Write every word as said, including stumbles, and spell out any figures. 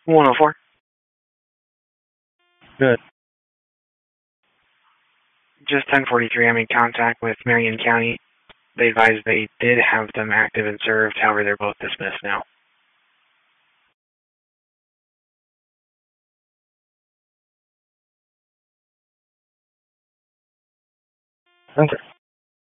one oh four. Good. Just ten forty-three, I'm in contact with Marion County. They advised they did have them active and served, however, they're both dismissed now. Okay.